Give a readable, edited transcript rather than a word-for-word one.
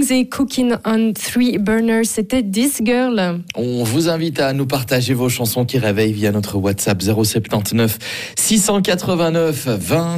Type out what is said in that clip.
proposé Cooking on Three Burners, c'était This Girl. On vous invite à nous partager vos chansons qui réveillent via notre WhatsApp 079 689 20